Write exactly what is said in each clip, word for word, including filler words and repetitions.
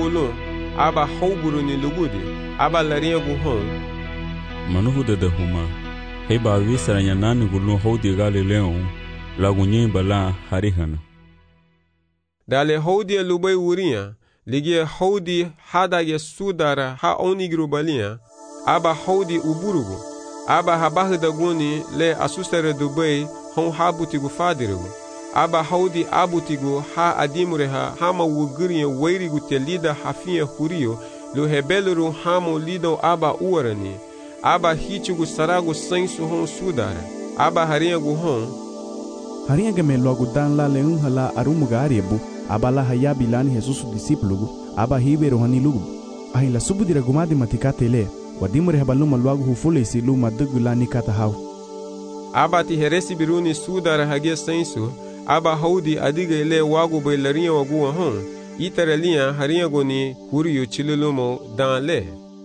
gulun aba hauburu ni lugudi aba larinha guhon manuhu de huma heba wisaranya nani gulun haudi galileo lagunye bala harihana dale haudi lubai wuria ligie haudi hadage sudara ha onigru balia aba haudi uburugu aba habahda guni le asusere dubai hon habutigu fadirugu aba haudi abutigu ha adimureha hama wugriye wairigu telida hafia hurio lu hebeluru hamo lido aba uarani aba hitigu saragu sensu hon sudara aba haringu hon haringa me logo dan la leun hala arumuga arebu aba la haya bilani Jesus discípulo aba hibero hani lugu ai la subudira gumadi matikatele wadimure habaluma logo hufule silu madugulani kata haw aba ti heresi biruni sudara hage sensu aba haudi adiga ile wagu bailarinha wagu hon itaralinha haringo ni hurio chilulumo dan le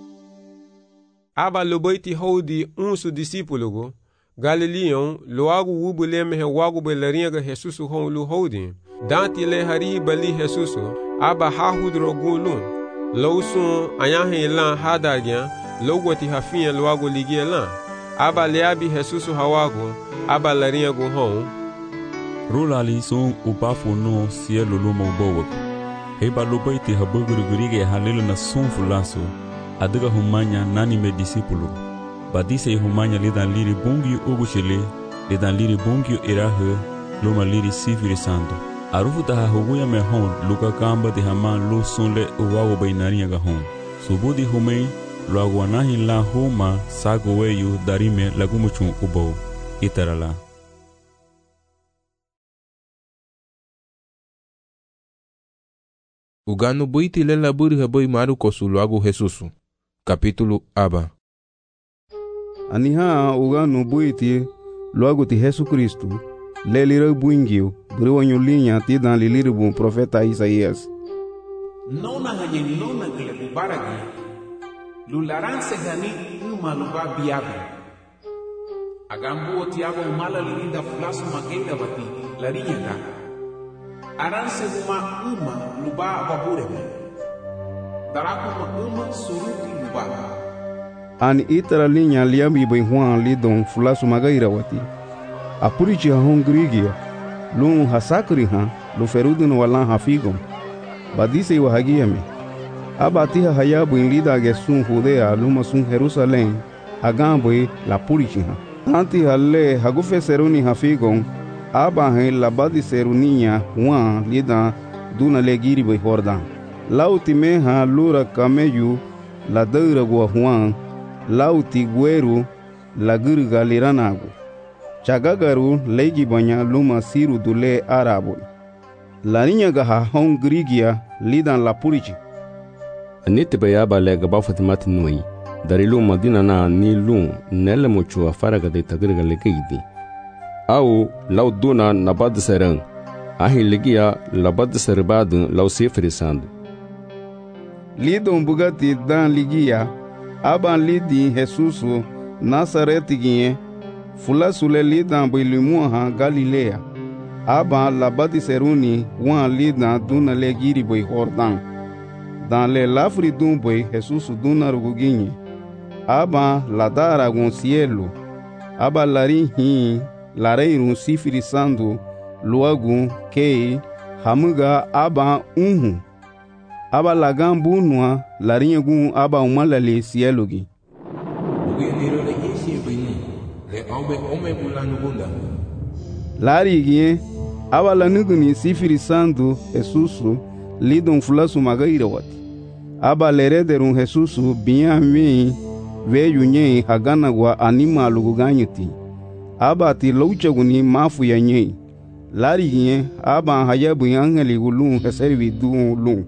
aba lobaiti haudi unsu discípulo Galileon loagu ubuleme he wagu bailarinha ga Jesus hon lu haudi danti le hari bali Jesus aba hahudro gulun lausun ayahe lan hadagya logwati hafia loagu ligie lan aba leabi Jesus hawagu aba larinha gu hon Rulali son ubafu no cielo lumo bowak. Heba lubaiti habugurigurige halilu na son fulaso. Adiga humanya nani me discípulo. Badise humanya lidan liri bungi ugushile, lidan liri bungi irahe, luma liri sifiri sando. Arufu taha huguya me hon, luka kamba di haman lu sonle uwago bainaria ga hon. Subudi humei, luaguanahi la huma sago weyu darime lagumuchun ubo. Itarala. Ugano buiti lela buri haboi maru kosulu agu Jesusu. Capítulo aba. Aniha ugano buiti logo ti Jesus Cristo. Lelira buingio, buri wanyo linha ti dan liliru bun profeta Isaías. Nona hanye nona gele bubaragi. Lularanse gani uma luba biabe. Agambu tiago umala lilinda flasu magenda bati larinya da. Aranse uma uma luba babureme. Daraku uma suruti luba. Ani itara linha liambi bem huan lidon fulasu magaira wati. Apurichi ha hongrigia. Lun hasakri ha lu ferudu no walan hafigon. Badise wa hagiame. Abatiha hayabu in lida gesun Judea luma sun Jerusalem. Agambwe la purichi ha. Anti halle hagufe seruni hafigon. Aba he labadi seruninha Juan lida duna legiri be Jordan. Lauti meha lura cameyu la deura gua Juan. Lauti gueru la gurga liranago. Chagagaru legi banya luma siru dule arabo. La niña gaha hongrigia lidan la purichi. Anite bayaba lega bafatimati nui. Darilu madina na ni lu nele muchu afaraga de tagirga legeidi. Au lau duna nabad serang. Ahi legia labad serbadu lau sefrisando. Lidon bugati dan ligia. Aban lidi Jesusu Nasaretigie. Fula sule lidan bilimuha Galilea. Aban labad seruni wan lidan duna legiri boi Jordan. Dan le lafri dun boi Jesusu duna ruguginye. Aban ladara gon cielo. Aba lari hin. Lareirun sifiri sando luagun kei hamuga aba unhu aba lagan bunwa larinha gun aba umalale sielogi Ugenero le yeshi bini le ombe ome bulanu bunda lari gie aba lanuguni sifiri sando Jesusu lidon fulasu magaira wati aba lerederun Jesusu biami veyu nye hagana gwa anima luguganyuti aba ti louchaguni mafu ya nye lari gie aba hayabu angeli gulun heservi du lu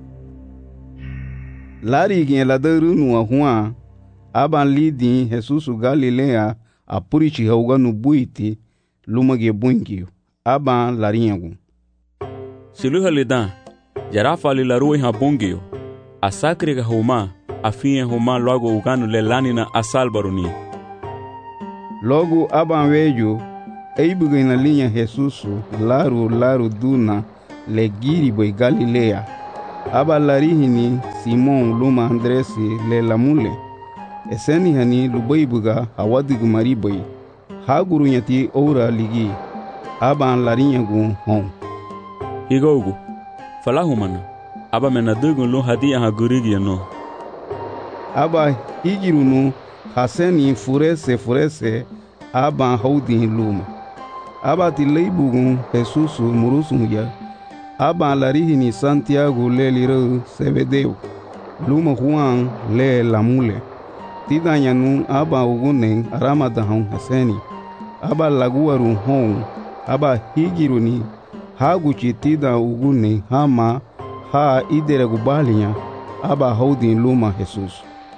lari gie la deru nu ahua aba lidi Jesus Galilea apurichi hauganu buiti lumage buingio aba larinyagu Siluha lidan jarafa li larui ha bungio asakri ga huma afia huma logo uganu le lanina asalbaruni Logo aban vejo eibuga na linha Jesusu laru laru duna legiri boi Galilea aba larihini Simon luma Andresi le lamule eseni hani lubai buga awadig maribai haguru nyati ora ligi aba larinyagu hon igogu falahumana aba mena dugun lu hadia ha gurigi no aba higirunu haseni furese furese aba haudi luma aba tilaibugun Jesus murusun ya aba larihini Santiago le liro Sebedeu luma Juan le lamule tidanyanu aba ugunen aramadahun haseni aba laguaru hon aba higiruni haguchi tida ugune hama ha idere gubalinya aba haudin luma Jesus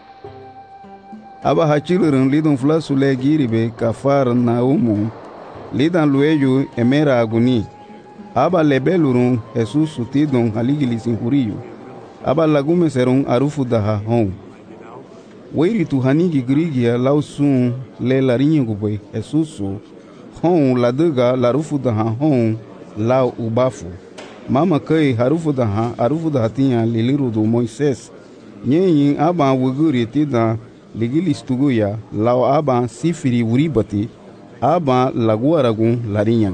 aba hachilurun lidun flasu le giribe kafar na umu lidan lueyu emera aguni aba lebelurun Jesus tidon haligilisin huriyu aba lagume serun arufu daha hon weiri tu hanigi grigia lausun le larinye gubwe Jesus hon laduga larufu daha hon lau ubafu mama kai harufu daha arufu daha tinha liliru do Moises nyenyin aba wuguri tida ligilistuguya lau aba sifiri uribati aba laguaragun larinyang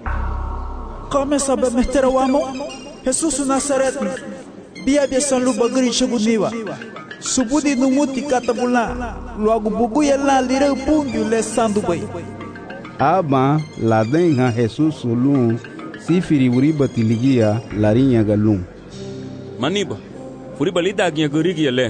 começa a meter o amo Jesus Nazaret bia bia san lu bagri chuguniwa subudi numuti katabula logo buguya la lira pundu le sandu bai aba ladenha Jesus lu sifiri uribati ligia larinya galum maniba furiba lida agia gurigi le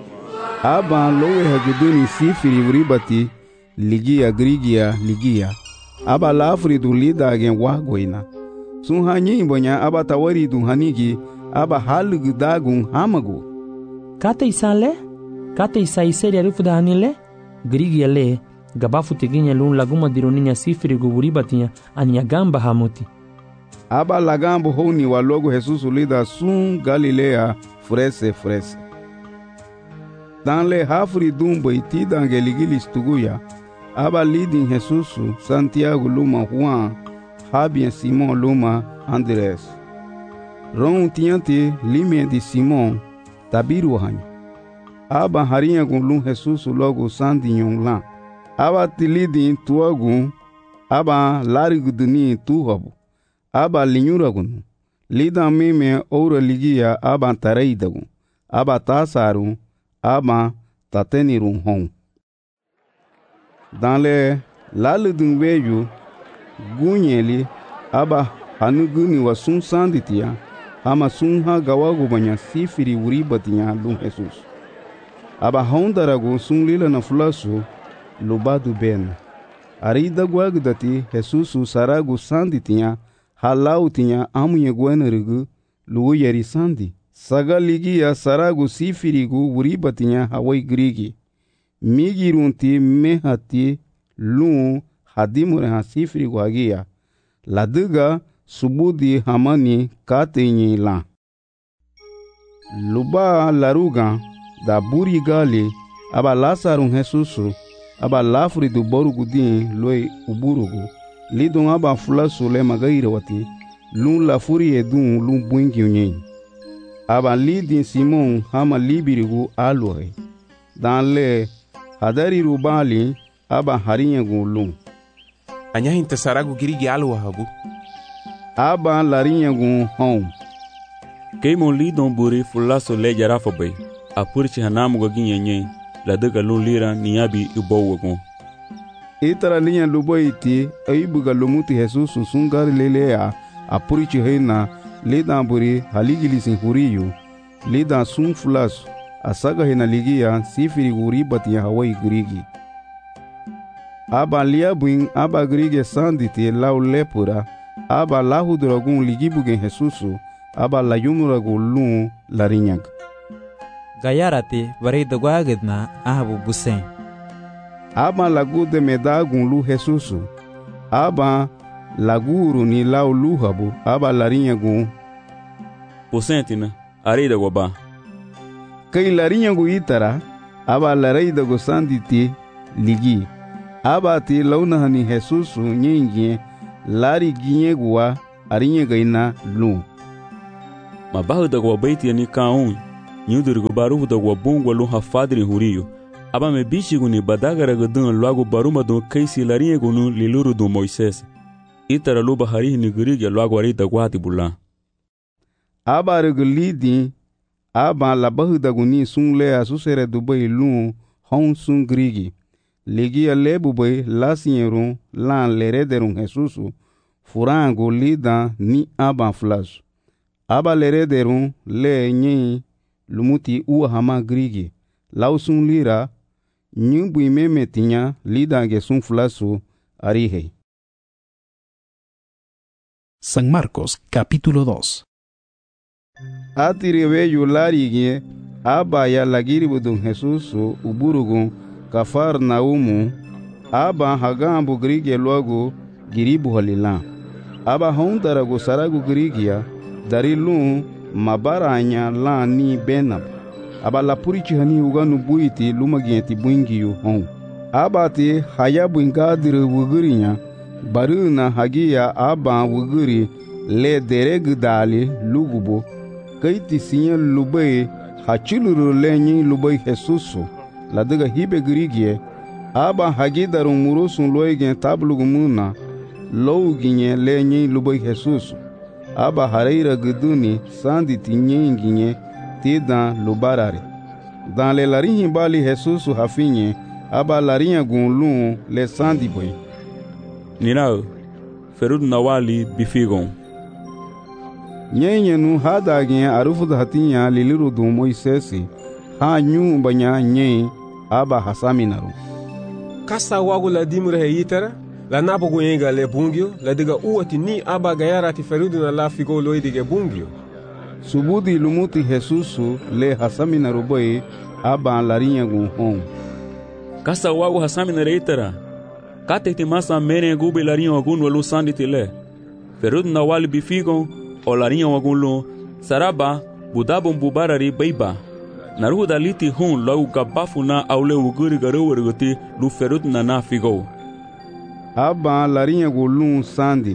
aba lowe hajuduni sifiri uribati ligia grigia ligia aba lafri du lida agia wagoina sun hanyi bonya aba tawari du hanigi aba halugu dagun hamagu kata isale kata isaiseri arufu da hanile grigia le gabafu teginya lun laguma dironinya sifiri guburibatinha ania gamba hamuti aba lagambo honi wa logo Jesus lida sun Galilea frese frese dan le hafri dumbo itida ngeligili stuguya aba lidin Jesus Santiago luma Juan habien Simon luma Andres ron tiante limien de Simon tabiru hanyo aba harinha gun Jesus logo sandinyon lan aba tilidin tuagun aba lariguduni tuhabu aba linyuragun lidan mime oura ligia aba tareidagun aba tasarun aba tatenirun hon dans le laludun weyu gunyeli aba hanuguni wa sun sanditia ama sun ha gawagu banya sifiri uribatinya lum Jesus aba hondaragu sun lila na fulasu lubadu ben arida guagdati Jesus saragu sanditia halau tinha amunha guanarigu luo yari sandi saga ligia saragu sifirigu uriba tinha hawai grigi migirunti mehati lu hadimure ha sifirigu hagia laduga subudi hamani katenyi la luba laruga da buri gali aba lasarun Jesusu aba lafri du borugudin loi uburugu lidon aba fulasu le magaire wati lun la furi edun lun buingi unyen aba lidin Simon hama libirigu aluhe dan le hadari rubali aba harinyagu lun anya hinta saragu girigi aluhagu aba larinyagu hon keimon lidon buri fulasu le jarafa bay apurchi hanamu gaginyenye la daga lun lira niyabi ibowagun itara linya luboiti aibuga lumuti Jesus sungar lelea apurichi heina lidan buri haligilisin huriyu lidan sun fulas asaga hina ligia sifiri guri batia hawai grigi aba liabuin aba grige sanditi lau lepura aba lahuduragun ligibugen Jesusu aba layumuragu lun larinyag gayarati varida guagidna ahabu busen aba lagu de medagun lu Jesusu aba laguru ni lau luhabu aba larinyagu posentina arida goba kai larinyagu itara aba lareida go sanditi ligi aba ti launa hani Jesusu nyingi lari ginyegwa arinyegaina lu ma bahu da gwa baiti ni kaun nyudur go baru da gwa bungwa lu hafadri huriyo aba me bichi guni badagara gadun lagu baruma do kaisi larinye gunu liluru do Moises itara lu bahari ni gurige lagu ari da gwa tibula aba reglidi aba la bahu da guni sungle asusere dubai lu hon sun grigi legi alebu bay lasieru lan lerederun Jesusu furango lida ni aba flash aba lerederun le nyi lumuti uwa hama grigi lausun lira nyumbu imeme tinya lida ge sun flasu arihe. San Marcos capítulo dos. Atiriwe yularigi aba ya lagiribudun Jesusu uburugun kafar naumu aba hagambu grigi logo giribu halila aba hondarago saragu grigia darilun mabaranya la ni benab aba la purichi hani uganu buiti lumagienti buingiyu hon abati hayabu ingadire wugurinya baruna hagia aba wuguri le deregdali lugubo kaiti sinya lubai hachiluru lenyi lubai Jesusu la daga hibe grigie aba hagidaru murusun loigen tablugumuna louginye lenyi lubai Jesusu aba hareira guduni sandi tinyenginye tidan lubarare dan le larinhi bali Jesusu hafinye aba larinha gunlun le sandi boy nirao ferud nawali bifigon nyenye nu hadagin arufu hatinya liliru du Moisesi ha nyu banya nye aba hasaminaru kasa wagu la dimure heyitara la nabogu yenga le bungyo la diga uwati ni aba gayara ti ferudu na la figo loidige bungyo subudi lumuti Jesusu le hasaminaru boy aba larinha gun hon kasa wagu hasaminaru itara kate ti masa mene gube larinha wagun walu sandi tile ferudu na wali bifigon o larinha wagunlo saraba budabon bubarari baiba naruhu daliti hun lagu gabafu na aule uguri garewergoti lu ferut na na figo aba larinha gulun sandit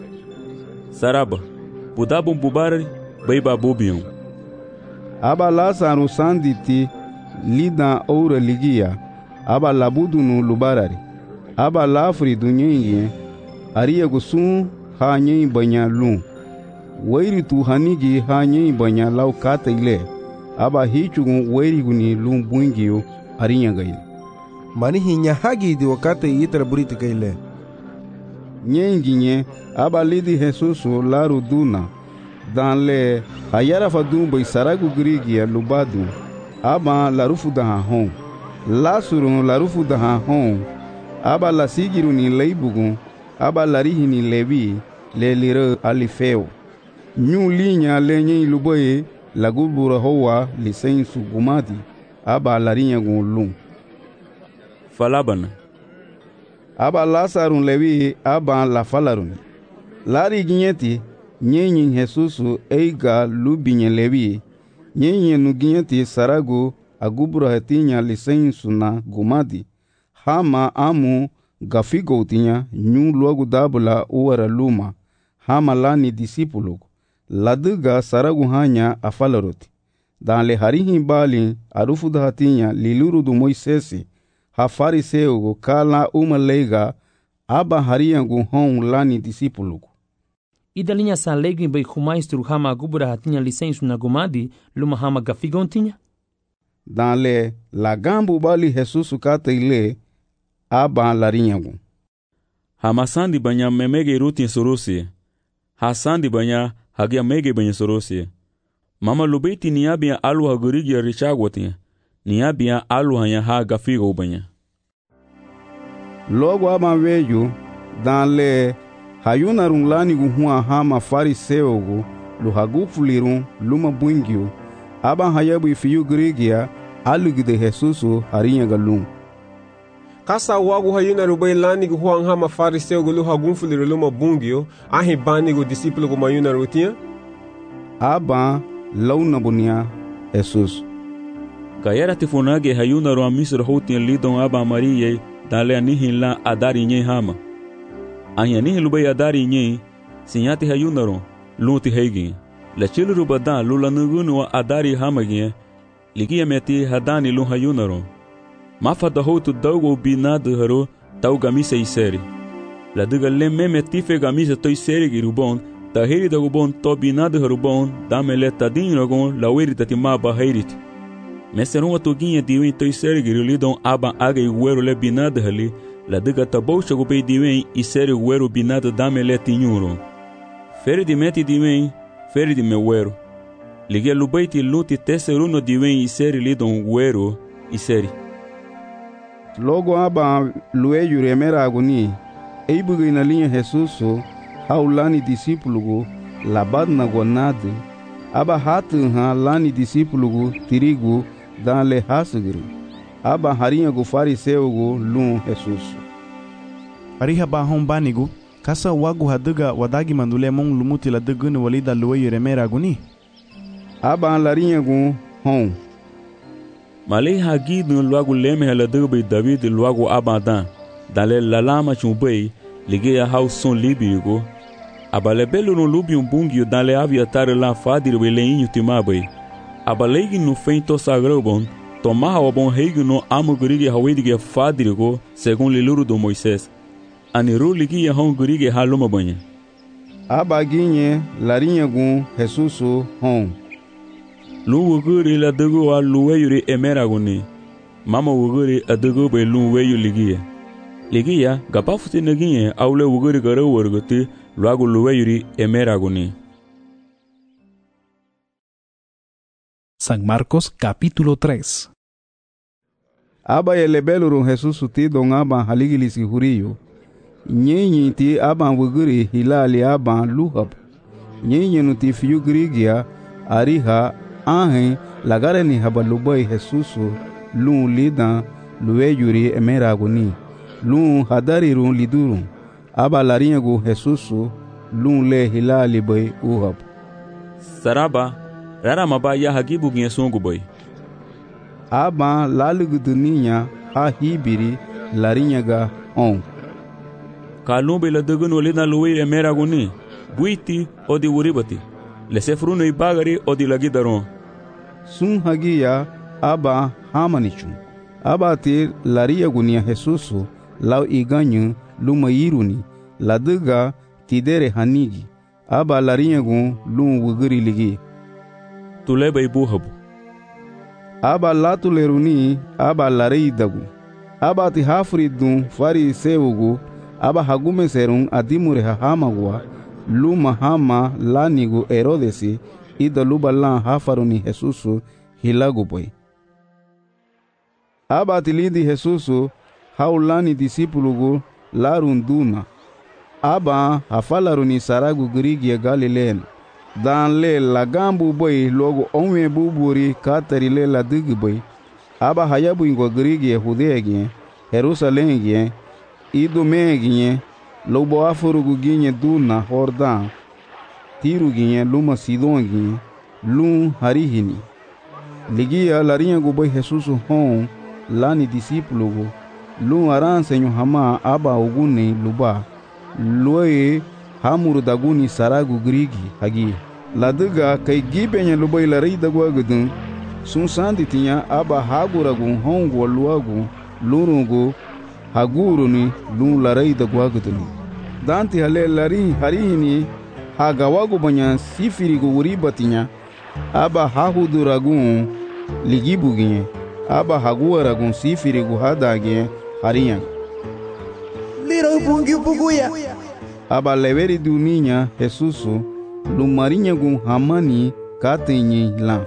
saraba budabon bubarari baiba bubion aba lasaru sanditi lida oura ligia aba labudunu lubarari aba lafri dunyenye ariya gusun ha nyen banya lun wairi tu hanigi ha nyen banya lau kata ile aba hichugun wairi guni lun bungiyo arinya gaile mani hinya hagi di wakata yitra buriti gaile nyenginye aba lidi Jesusu laru duna dan le hayara fadun bai saragu grigia lubadu aba larufu daha hon lasurun larufu daha hon aba la sigiru ni leibugun aba larihi ni levi le lire alifeo nyu linya lenye luboye lagubura hoa lisensu gumati aba larinya gunlun falabana aba lasarun levi aba la falarun lari ginyeti nyenyin Jesusu eiga lubinye levi nyenye nu ginyeti sarago agubura hetinya lisensu na gumati hama amu gafigo tinya nyu logo dabula uwara luma hama lani disipulo laduga saragu hanya afalaroti dan le harihi bali arufu hatinya liluru du Moisesi ha fariseu kala umalega aba hariyangu hon lani disipulo idalinha sa legu bai khumaistru hama agubura hatinya lisensu na gumadi luma hama gafigo tinya dan le lagambu bali Jesusu kata ile aba larinyagu hama sandi banya memege rutin sorosi ha sandi banya hagia mege banya sorosi mama lubeti niabia alu hagurigi richagwati niabia alu hanya ha gafigo banya logo aba veju dan le hayuna runglani guhua hama fariseo gu luhagufulirun luma bungio aba hayabu ifiyu grigia alugide Jesusu harinya galum kasa wagu hayuna rubai lani gu huang hama fariseo gu luha gunfuliru luma bungio ahi bani gu disipulo gu mayuna rutia aba launa bunia Jesus kayara tifunage hayuna ru amisro hotin lidon aba mariye dale anihin la adari nye hama ahi anihin lubai adari nye sinyati hayuna ru luti heigi la chiluru badan lula nugunu wa adari hamagie ligia meti hadani lu hayunaro mafa da hotu daugo binadu haro tau gamisa iseri la duga le meme tife gamisa toi seri girubon ta heri da gubon to binadu haro bon damele tadin rogon la weri tatima ba heirit meseron atoginha diwen toi seri girulidon aba aga iguero le binadu hali la duga taboucha gubei diwen iseri guero binadu damele tinhuro feri di meti diwen feri di mewero ligia lubaiti luti teseruno diwen iseri lidon guero iseri logo aba lueyu remera agoni eibuga na linha Jesuso haulani discípulo labadna gonade aba hatu ha lani discípulo tirigo dan le hasugri aba harinha go fariseu go lum Jesus ariha ba hombanigo kasa wagu haduga wadagi mandule mon lumuti la dugunu walida lueyu remera agoni aba larinha go hom malei hagi dun logo leme hala dugbe David logo abadan dale lalama chumbei ligue a hauson libigo abale belo no lubi um bungio dale aviatar la fadir beleinho timabai abalei no feito sagrobon tomar o bom rei no amugurige hawedige fadirgo segundo liluro do Moisés aniru ligue a hongurige haluma banha abaguinhe larinha gun Jesuso hom luwuguri la dugu a luweyuri emeraguni mama wuguri a dugu be luweyu ligia ligia gapafuti negie aule wuguri gara wargoti luagu luweyuri emeraguni. San Marcos capítulo tres. Aba yelebeluru Jesús ti don aba haligilisi huriyo nyenyi ti aba wuguri hilali aba luhab nyenyi nuti fiyu grigia ariha ahen lagare ni habalubai Jesuso lun lidan luweyuri emeraguni lun hadarirun lidurun aba larinyago Jesuso lun le hilali bai uhab saraba rara maba ya hagibu ginye songu bai aba laluguduninya ha hibiri larinyaga on kalumbe la dugunu lidan luweyuri emeraguni buiti odi wuribati lesefruno ibagari odi lagidaron sun hagia aba hamanichu aba te laria gunia Jesuso lau iganyu lumairuni laduga tidere hanigi aba laria gun lum wuguri ligi tuleba ibuhabu aba latuleruni aba larei dagu aba ti hafridun fari sewugu aba hagume serun adimure hahamagwa luma hama lanigo Herodesi ida luba lan hafaruni Jesuso hilago boy aba tilidi Jesuso haulani discípulo larunduna aba hafalaruni saragu grigia Galileen dan le lagambu boy logo onwe buburi katari le la digi boy aba hayabu ingo grigia Judea Jerusalem idomege lobo aforugu ginye duna Hordan tiru ginye luma Sidon ginye lum harihini ligia larinha gobai Jesuso hon lani discípulo go lum aran senho hama aba ugune luba loe hamuru daguni saragu grigi hagi laduga kai gibenya lubai larai dagwa gudun sun sandi tinha aba haguragu hon go luagu lurungo haguruni lum larai dagwa gudun danti hale lari harihini hagawagu banya sifirigo uribatinya aba hahuduragun ligibuginye aba haguaragun sifirigo hadage harinya liro bungi buguya aba leveri duninya Jesuso lumarinha gun hamani katenye la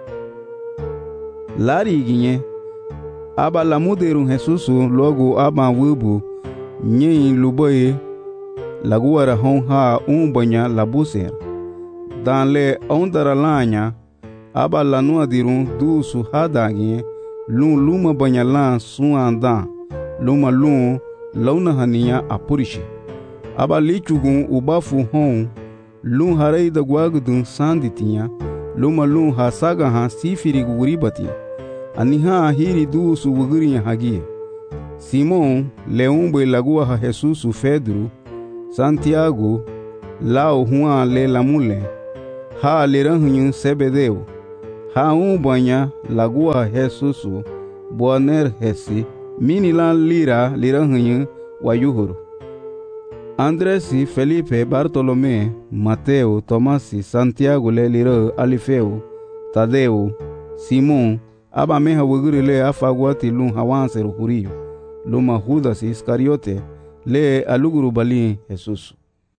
lari ginye aba lamuderun Jesuso logo aba wubu nyen luboye laguara hon ha un banya labuser dan le ondara lanya aba lanua dirun du su hadagi lun luma banya lan su anda luma lun launa hania apurishi aba lichugun ubafu hon lun harai da gwagudun sanditinha luma lun hasaga ha sifiri guribati aniha hiri du su wuguri hagi Simon leumbe lagua ha Jesusu Pedro Santiago lao Juan le lamule ha liranhunyu Sebedeu, ha um banha lagua Jesusu, boaner hesi, minilan lira liranhunyu wayuhuru. Andresi, Felipe, Bartolomé, Mateo, Tomasi, Santiago le lira Alifeu, Tadeu, Simon, aba meha wuguri le afagwati lun hawanse ruhuriyo, luma Judas Iscariote, le aluguru bali Jesus.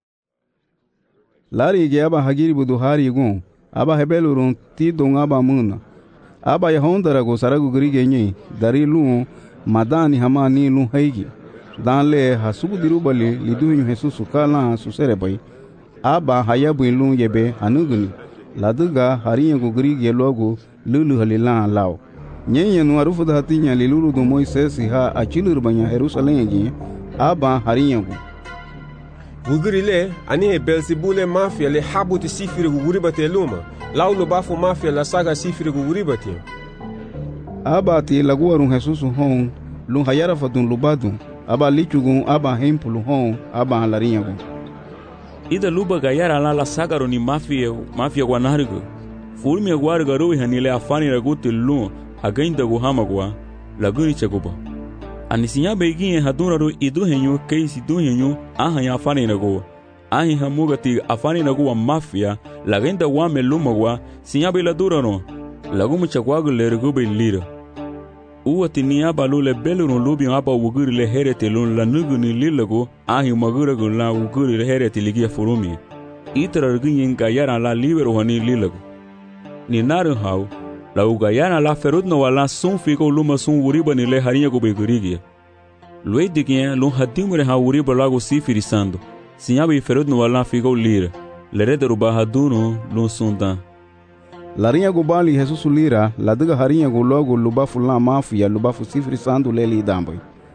Lari ge aba hagiri buduhari gun, aba hebelurun ti don aba muna. Aba yahondara go saragu grige nye, dari lun madani hama ni lun haigi. Dan le hasubu dirubali liduhinyu Jesus kala suserebai. Aba hayabu lun yebe hanuguni. Laduga hariya go grige logo lulu halilan lao. Nyenye nu arufu da hatinya lilulu do Moises ha achilur banya Jerusalem gi. Aba hariya go. Guguri le ani he Belzebule mafia le habuti sifiri guguri bate luma. Laulo bafu mafia la saga sifiri guguri bate. Aba ti laguarun Jesus hon lun hayara fatun lubadun. Aba lichugun aba hempulu hon aba halarinha gun. Ida luba gayara la la sagaro ni mafia mafia guanargo. Fulmi aguar garu hanile afani raguti lun againda gu hamagwa laguni chaguba. Anisinya beginye hadunaro idu henyo keisi du henyo aha ya afani nago. Ahi hamugati afani nago wa mafia lagenda wa melumagwa sinya be la durano. Lagumu chagwago le rugube lira. Uwati ni aba lule belurun lubi aba uguri le herete lun la nuguni lilago ahi magura gun la uguri le herete ligia furumi. Itra rgunyin gayara la libero hani lilago. Ni naru hau la ugayana la ferudno wala sun figo luma sun uriba ni le harinha go begurigia. Lue digien lun hadimure ha uriba lago sifirisando. Sinyabi ferudno wala figo lira. Le rederu bahaduno lun sundan. Larinha go bali Jesus lira, la diga harinha go logo lubafu la mafia lubafu sifri sandu leli damboy.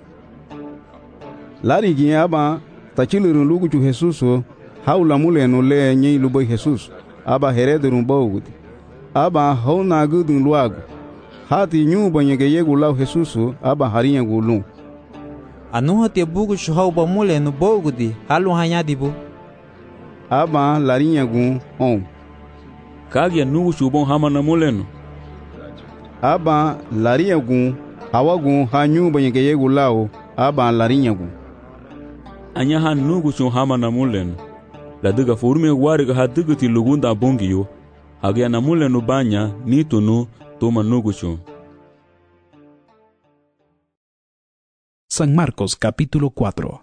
Lari ginaba tachilirun lugu chu Jesus haula mule no le nyi luboy Jesus aba herederun bawgudi. Aba hauna gudun luago. Hati nyu banyege yego lau Jesus aba harinha go lun. Anu hati bugu chu hauba mule no bawgudi halu hanyadibu. Aba larinha go on. Kagia nugu chubon hama na muleno. Aba larinha gun hawagun hanyu banyege yego lao aba larinha gun. Anya han nugu chun hama na muleno. La diga furme wariga hadigati lugunda bongiyo. Hagia na muleno banya nito nu toma nugu chun. San Marcos capítulo cuatro.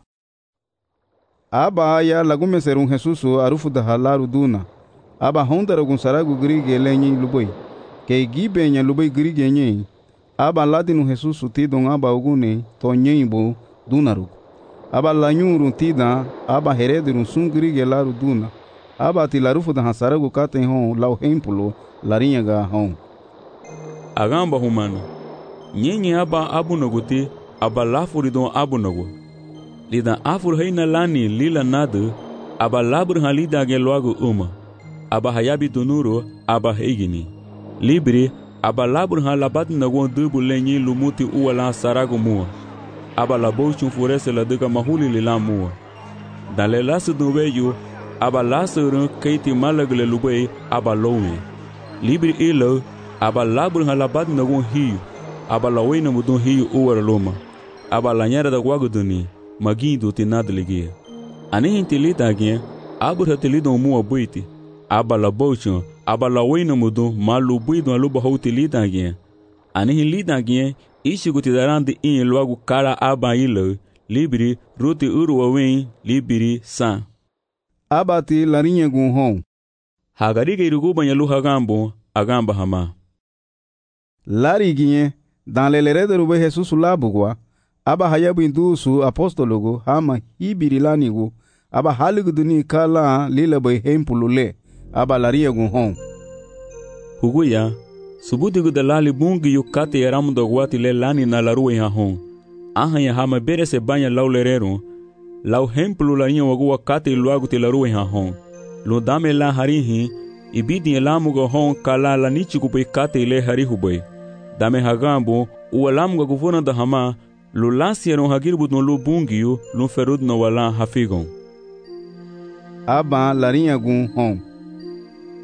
Aba ya lagume serun Jesus arufu da halaru duna. Aba hondara gun saragu grige lenyi luboy. Ke gibe nya luboy grige nye. Aba ladinu Jesus tidon aba ugune to nyimbo dunaru. Aba lanyuru tida aba heredirun sun grige laru duna. Aba tilarufu da hasaragu katen hon lau hempulo larinha ga hon. Agamba humano. Nyenye aba abu naguti aba lafuri don abu nagu. Lida afur heina lani lila nadu aba labur halida ge loagu uma. Aba hayabi dunuro aba heigini. Libri aba labur halabat nagon dubu lenyi lumuti uwala saragu mua. Aba labo chunfurese la duka mahuli lila mua. Dale lasu duweyu aba lasu run keiti malagle lubei aba lowe. Libri ilo aba labur halabat nagon hiyu. Aba lawe na mudun hiyu uwara loma. Aba lanyara da guaguduni magindo tinadligia. Anihin tilita agien abur hatilidon mua buiti. Aba la bochon aba la wena mudu malu buido aluba houti lidagien. Anihin lidagien ishi gutidarandi in logo kara aba ilo libri ruti uru wawen libri san. Aba ti larinha gun hon. Hagariga iruguba nyalu hagambo agamba hama. Lari ginye dan lelerede rube Jesus labugwa. Aba hayabu indusu apostologo hama hibiri lanigo. Aba haliguduni kala lila bay hempulule. Aba larinha gun hon. Huguya subudigu da lali bungi yukate yaramu da guati le lani na laruwe ha hon. Aha ya hama bere se banya lau lerero. Lau hempulu larinha wagu kate iluagu te laruwe ha hon. Lo dame la harihi ibidi elamu ga hon kala la nichiku pe kate ile harihu bay. Dame hagambo ualamu ga guvona da hama lo lasiero hagirbu no lo bungi yu lo ferud no wala hafigon. Aba larinha gun hon.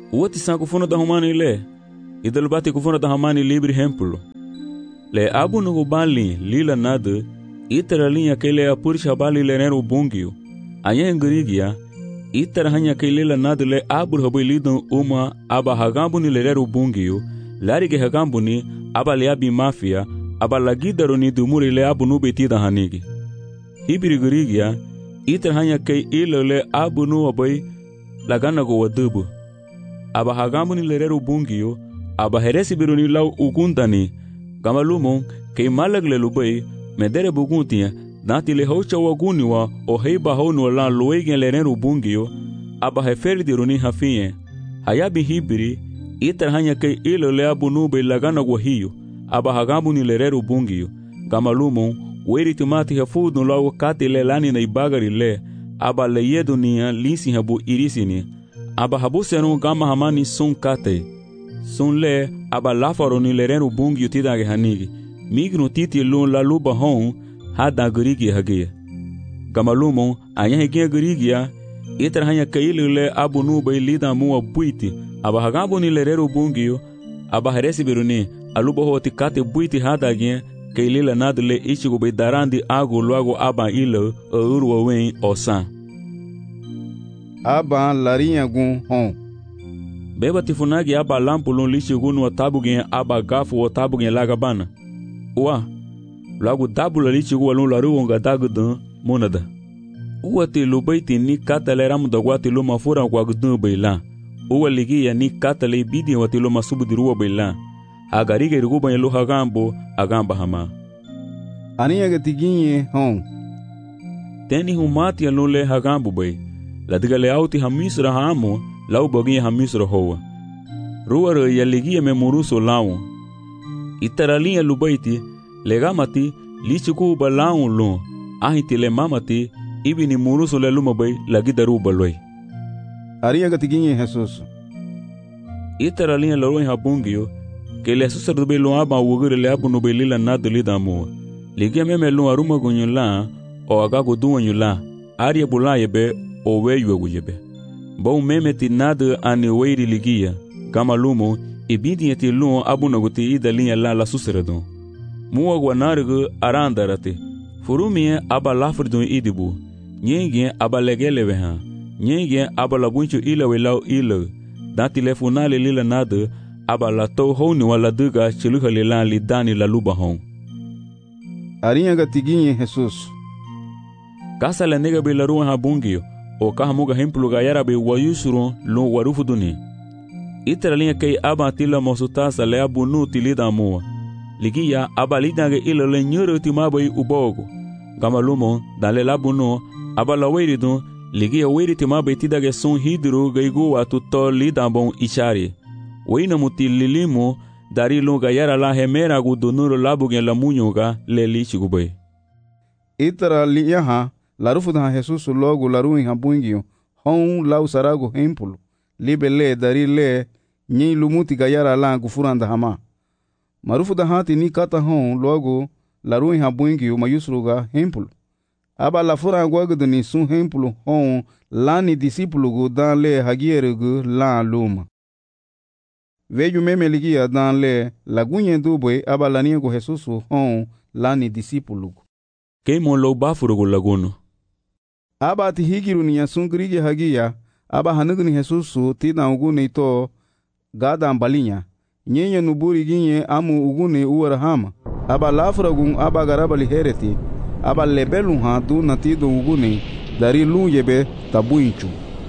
Uoti san kufuna da humani le. Idal bati kufuna da humani libri hempulo. Le abu nugu bali lila nada. Itara linha kele a purisha bali le nero bungio. Anya ngrigia. Itara hanya kele la nada le abu habu lidon uma aba hagambu ni le nero bungio. Larige hagambu ni aba le abi mafia. Aba lagidaro ni dumuri le abu nu betida hanigi. Hibiri grigia. Itara hanya kei ilo le abu nu abai lagana go wadubu. Aba hagambu ni le nero bungio. Aba heresi biruni lau ugundani. Gamalumon kei malag le lubai. Medere buguntia, dati le hocha waguniwa o heiba honu la loegen le nero bungio, aba heferi di runi hafinye. Hayabi hibiri, itar hanya kei ilo le abu nube lagana guahio, aba hagambu ni le nero bungio. Gamalumon, weri timati hafudu lao kati le lani na ibagari le, aba le yedu niya linsi habu irisini. Aba habu senu gama hamani sun kate. Sun le, aba lafaro ni le nero bungio tidage hanigi. Migno titi lun la luba hon hada grigi hagia. Gamalumon anya hegia grigia itra hanya kaile le abu nuba lida mua buiti aba hagambo ni lerero bungio aba heresi biruni aluba hoti kate buiti hada gia kaile la nadle ichigo be darandi ago luago aba ilo urwa wen osan. Aba larinha gun hon. Beba tifunagi aba lampu lun lichigo no tabu gen aba gafu o tabu gen lagabana. Ua, logo dabula li chigu alun laru onga dagudan monada. Ua te lubaiti ni kata le ramu da guati luma fura guagudun baila. Ua ligia ni kata le bidi wati luma subudirua baila. Agariga iriguba yelu hagambo agamba hama. Ania gatiginye hon. Teni humati alun le hagambo bay. Ladiga le auti hamisra hamo, lau baginye hamisra hoa. Rua re ya ligia me muruso laun. Itaralinha lubaiti, legamati, lichiku balaun lun, ahiti le mamati, ibini muruso le lumabay, lagidaru baloi. Aria gatiginye Jesus. Itaralinha loroi habungio, que le susardube lun aba wugure le abu nube lila nadu lida mua. Ligia meme lun aruma gunyula, o agago duanyula, aria bulayebe, o weyu yebe. Bau meme ti nadu ani weiri ligia, kama lumo, ibidi eti lun abu naguti ida linha la la suseradon. Mua guanargu arandarate. Furumie aba lafridon idibu. Nyenge aba legeleveha. Nyenge aba labunchu ila welau ila. Dati lefunale lila nada aba la tou honi wala duga chiluha lila li dani la luba hon. Arinha gatiginye Jesus. Kasa la nega be la ruan habungio. O kahamuga hemplu gayara be wayusuron lun warufu duni. Itra linha kei aba tila mosutasa le abu nu tilida mua. Ligia aba lidange ila le nyuru timabai ubogo. Gamalumon dale labu nu aba la weiridun ligia weiri timabai tidage sun hidru gaigu watu to lidambon ishari. Weina muti lilimu dari lunga yara la hemera gudunuru labu gen la munyuga le lichigubai. Itra liha larufu da Jesus logo laruin habungio hon lau sarago hempulu. Libe le dari le nyi lumuti gayara la gufuranda hama. Marufu da hati ni kata hon logo laruin habungi mayusruga hempulu. Aba la fura guagdu ni sun hempulu hon lani disipulu gu dan le hagierugu la luma. Veju meme ligia dan le lagunye dubwe aba laniego Jesusu hon lani disipulu. Keimo lo bafurugu laguno. Aba ti higiru ni yasun grige hagia aba hanugni Jesusu tina ugune ito gada ambalinya. Nyenye nuburi ginye amu ugune uwarahama. Aba lafragun aba garabali hereti. Aba lebelun ha du natido ugune dari lun yebe tabuinchu.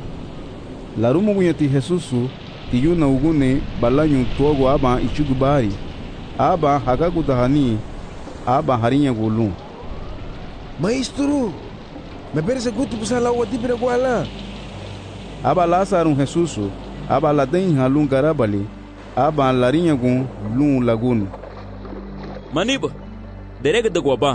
Larumu gunye ti Jesusu ti yuna ugune balanyu togo aba ichugubari. Aba hagagu dahani aba harinya gulun. Maestro, me parece gutu pusala wa dibira gwala. Aba Lazarun Jesusu, aba laden halun garabali, aba larinha gun lun lagun. Maniba, derega de guaba.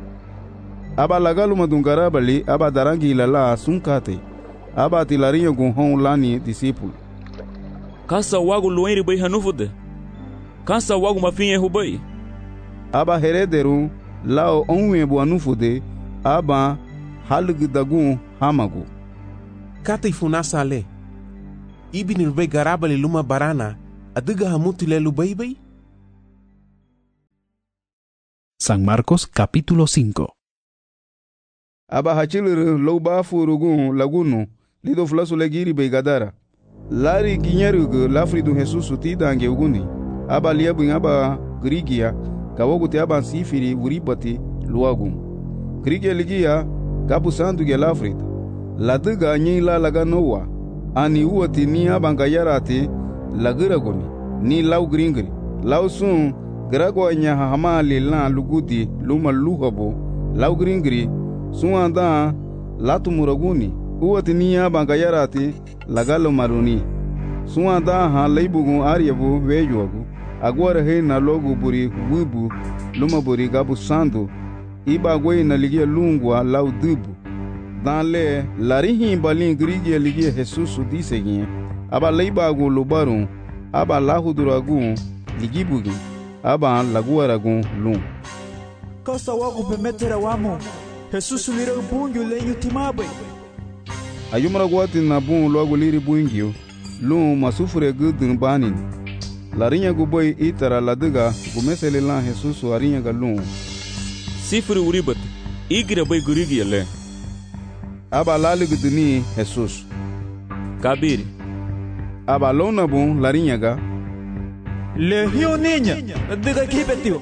Aba lagalu madun garabali, aba darangi ilala sunkate, aba ti larinha gun hon lani discípulo. Kasa wagu luenri bai hanufude. Kasa wagu mafinha rubai. Aba herederu lao onwe bu anufude, aba halug dagun hamagu. Kata ifunasa ale. ibini lubai garabali luma barana, adiga hamutile lubai bai? San Marcos capítulo cinco. Aba hachilir lo ba furugun lagunu lido flasu legiri be gadara. Lari ginyarugu lafridu Jesus tidange uguni. Aba liabu aba grigia kawogu te aba sifiri uribati luagum. Grigia ligia kapu sandu ge lafrid. Ladiga nyila laga noa. Ani uati ni aba ngayarati lagiraguni. Ni lau gringri. Lau sun Gragwa nya hamali la lugudi luma luhabo lau gringri suanda latu muraguni uwati niya bangayarati lagalo maruni suanda ha leibugu aryabu wejuagu agwara he na logu buri wibu luma buri gabu sandu iba gwe na ligia lungwa lau dubu danle larihi balin grigia ligia Jesus disegin aba leibagu lubaru aba lahuduragu ligibugi aba laguaragun lum. Kosa wagu pemetera wamo. Jesus lira bungu lenyu timabe. Ayumra guati na bun logo liri bungio. Lum masufure gudun banin. Larinya guboy itara ladiga gumesele lan Jesus arinya galum. Sifuri uribat. Igira bay gurigi le. Aba lali guduni Jesus. Kabiri. Aba lona bun larinya ga. Le hiyo niña, diga kibetio.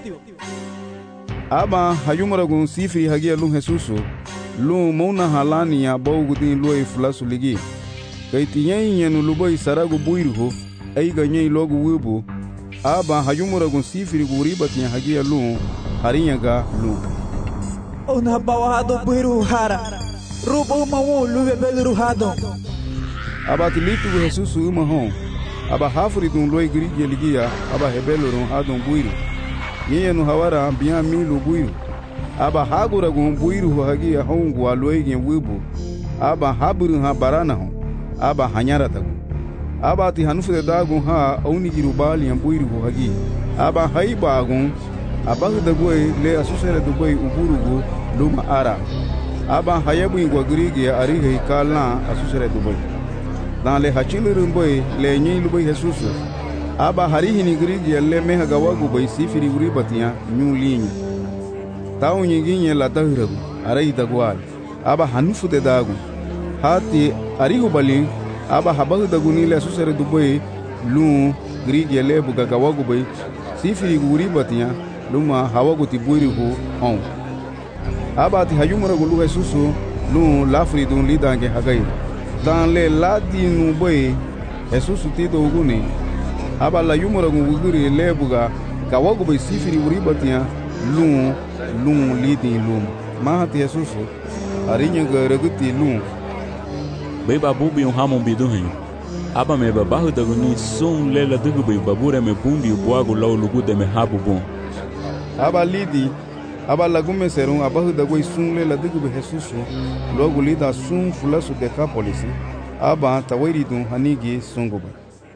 Aba hayumaragun sifiri hagia lun Jesusu, lun mauna halani ya baugudin luai fulasu ligi. Kaitinyai nyanu lubai saragu buirho, aiga nyai logu wibu. Aba hayumaragun sifiri guribat nya hagia lun, harinyaga lun. Ona bawahado buiru hara, rubo mawu luwe beliru hado. Aba tilitu Jesusu umahon. Aba hafuri dun loi grigi ligia aba hebelorun hadun buiru yenu hawara biya milu buiru aba hagura gun buiru hagia hongu aloi gen wibu aba haburu ha barana hon aba hanyara tagu aba ti hanufude dagun ha auni girubali yan buiru hagi aba haiba gun aba hudagoi le asusere dubai uburugu luma ara aba hayabu ingwa grigi arihe kala asusere dubai dans les hachilirum boy le nyi lubai Jesus aba harihi ni grigi le meha gawagu boy sifiri uribatia nyu linyi taw nyi ginye la tahiragu arai dagwal aba hanufu de dagu hati arihu bali aba habahu daguni le susere dubai lu grigi le buga gawagu boy sifiri uribatia luma hawagu tiburi hu on aba ti hayumura gulu Jesus lu lafri dun lidange hagai dans les ladinu boy Jesus tito uguni aba la yumura nguguri lebuga kawago boy sifiri uribatia lum lum lidin lum mahati Jesus arinya garaguti lum bay babubi um hamon biduhin aba me babahu daguni sun lela dugu bay babura me bumbi boago law lugu de me habu bom aba lidi aba lagume serun abahu dagoi sun lela dugu be Jesus logo lida sun fulasu de kapolisi aba tawairi dun hanigi sungoba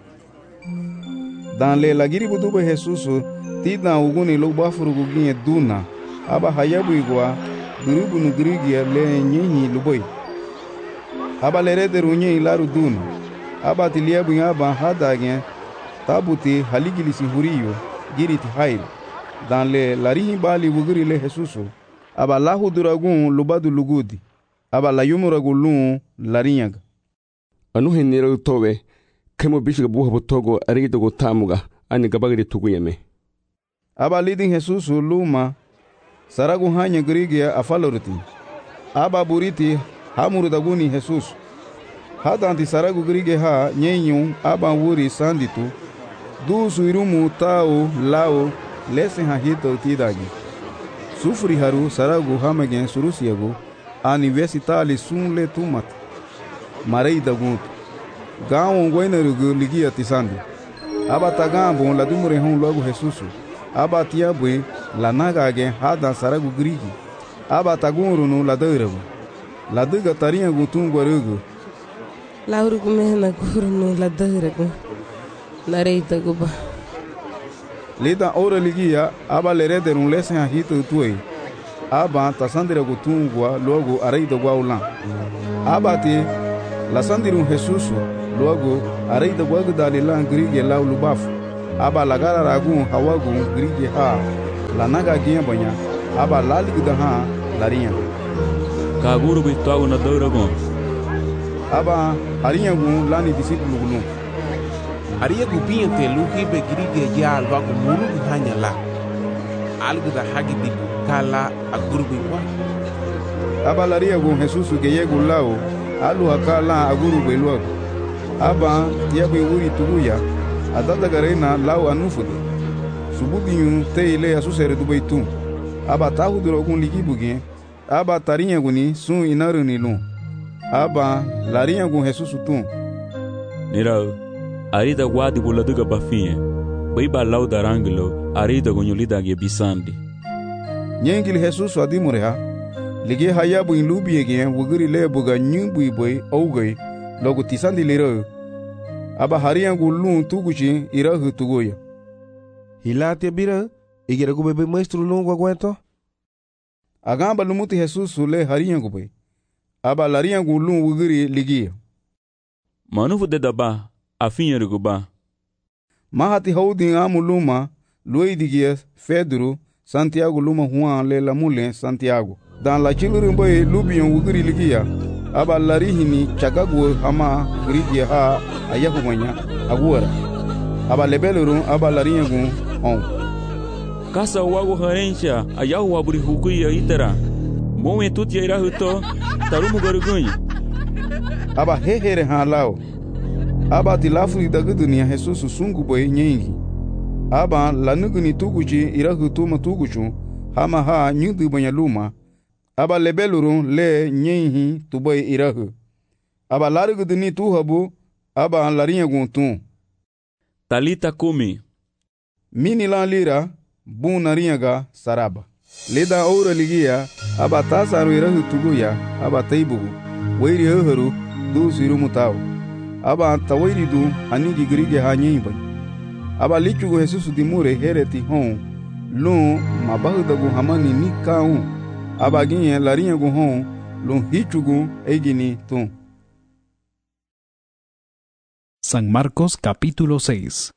dans le lagiri budu be Jesus tida uguni lo bafuru guginye duna aba hayabu igwa gurubu nu grigi le nyinyi luboi aba le rede runye laru duna aba tiliabu aba hadage tabuti haligilisi huriyo giriti hail dans le larihi bali wugiri le Jesus aba lahu duragun lubadu lugudi aba la yumuragulun larinyaga anu henira towe kemo bishiga buha botogo arigida go tamuga ani gabagiri tuguyeme aba lidin Jesus luma saragu hanya grigia afalorti aba buriti hamuru daguni Jesus hadanti saragu grige ha nyenyu aba wuri sanditu du suirumu tao lao lesen ha hito tidagi sufri haru saragu hamagen surusiagu universitali sunle tumat marei dagut gawo goinarugu ligia tisandi aba tagambo la dumure hon logo Jesus aba tiabwe la nagage hada saragu grigi aba tagurunu la dairagu la diga tarinha gutungu arugu la urugu mehna gurunu la dairagu la reita guba lida ora ligia aba lerederun lesen ha hito tuei aba tasandira gutungwa logo areida gwaulan aba ti la sandirun Jesus Luego, arei da guagu dali lan grige lau lubafu. Aba lagara ragun hawagu grige ha. Lanaga gia banya. Aba lalig da ha larinha. Kaguru bitago na dauragon. Aba harinha gun lani discípulo gunu. Aria gubinha te luhi be grige ya alwagu muru hanya la. Algo da hagi di kala aguru biwa. Aba laria gun Jesus que yego lao. Alu hakala aguru beluago. Aba tiabe wuri tuguya. Adada garena lau anufudi. Sububinho te ile a susere do beitum. Aba tahu duro gun ligi buguin. Aba tarinha guni sun inaru nilum. Aba larinha gun Jesus tum. Nirau, arida guadi buladuga bafinha. Baiba lau darangelo, arida gunulida ge bisandi. Nyengil Jesus adimureha. Ligi hayabu in lubi again, wuguri le buga nyumbu boy, ougay, logo tisandi lero. Aba harinha gulun tuguchi irahu tugoya. Hilate bira, igera go bebe maestro longo aguento? Agamba lumuti Jesus le harinha go boy. Aba larinha gulun wuguri ligia. Manufu de daba, afinha ruguba. Mahati houding amuluma, Luidigia, Pedro, Santiago luma Juan le lamule Santiago. Dans la chiluru boy lubion wuguri ligia. Aba larihini chagagu hama grigia ha ayahumanya aguara. Aba lebeluru aba larinha gun on. Kasa wago harencha ayahu waburi hukuya itara. Moe tuti ira huto tarumu garugunha. Aba hehere ha lao. Aba tilafu da dunia Jesus sungu boy nyengi. Aba lanuguni tuguchi ira huto matuguchu hama ha nyudu banya luma. Aba lebeluru le nyenhi tuboy irahu. Aba laruguduni tuhabu aba larinha gun tum. Talita kumi. Mini lan lira bun narinha saraba. Leda oura ligia aba tasaru irahu tuguya aba taibugu. Wairi ehuru du siru mutau. Aba tawairi du anigi grige ha nyimba. Aba lichugu Jesus dimure hereti hon. Lun mabahudagu hamani ni kaun. Aba ginha larinha gu hon. Lun hichugu egini tum. San Marcos capítulo seis.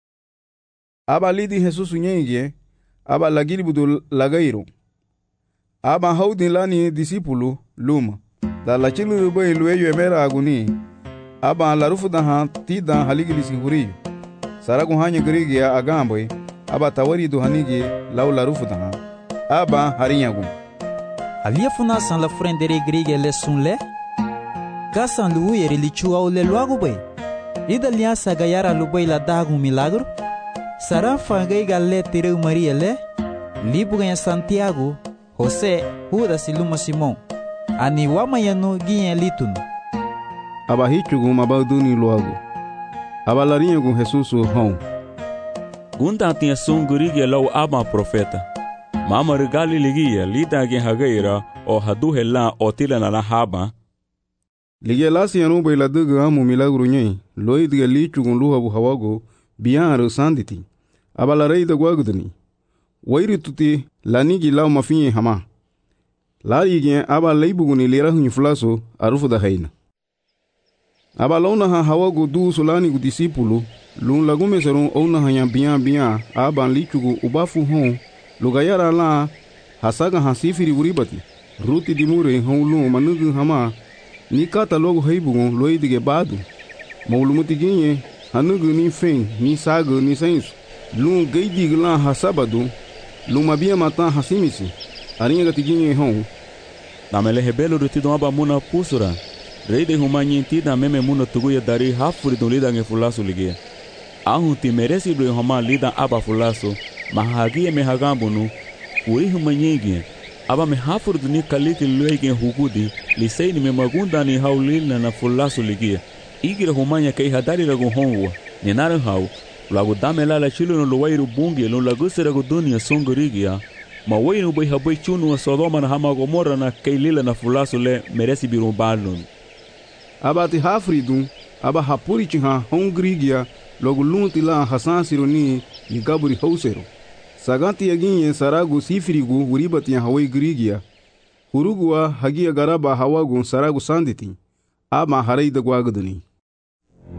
Aba lidi Jesus nyengie. Aba lagiribudu lagairo. Aba haudin lani discípulo luma. Da la chilu boy lueyo emera aguni. Aba larufu daha tida haligilisi huriyo. Saragu hanya grigia agamboy. Aba tawari du hanigi lau larufu daha. Aba harinha gu. Alia funa san la frendere grigia le sunle. Kasan luuyeri lichua o le luago boy. Ida liança gayara lubay la dago um milagro. Saran fangai galle tireu Maria le. Libu ganha Santiago, José, Judas e Luma Simão. Ani wamayano guinha litun. Aba hichugu mabalduni logo. Aba larinha gu Jesus hon. Gunda tinha som gurigia lau aba profeta. Mama regali ligia lida gen hagaira o hadu hela o tila na la haba. Ligia lasi anu bay la duga amu milagro nyai. Loid ga lichugun luhabu hawago bianro sanditi. Aba la rei da guagudani. Wairi tuti lanigi lau mafinye hama. Lari gen aba leibuguni lirahu inflaso arufu da haina. Aba launa ha hawago du solani gu discípulo. Lun lagume serun ona hanya bian bian aba lichugu ubafu hon. Lugayara la hasaga hasifiri uribati. Ruti dimure hon lun manugu hama. Ni kata logo heibugun loidige badu. Maulumuti ginye hanugu ni fen ni sago ni sensu. Lun geidi glan hasabadu. Lun mabia matan hasimisi. Arinha gatiginye hon. Namele hebelo rutido aba muna pusura. Reide humanyi tida meme muna tuguya dari hafuri don lida nge fulaso ligia. Ahun ti meresi do homa lida aba fulaso. Mahagie me hagambunu. Uri humanyi aba me hafuri duni kaliti luege hugudi. Lisei ni me magunda ni haulina na fulaso ligia. Igira humanya kei hadari lagu honwa. Nenara hau. Lagu damela la chilo no luwairu bungi no lagu seragu dunia songorigia. Ma wainu bai habai chunu wa Sodoma na hama Gomorra na kei lila na fulaso le meresi birumbalun. Aba ti hafridu, aba hapuri chiha hongrigia, logu lunti la hasan sironi ni gaburi hausero. Saganti yaginye saragu sifirigu uribati ya hawai grigia. Hurugua hagia garaba hawagu saragu sanditi. Aba harai da guagudani.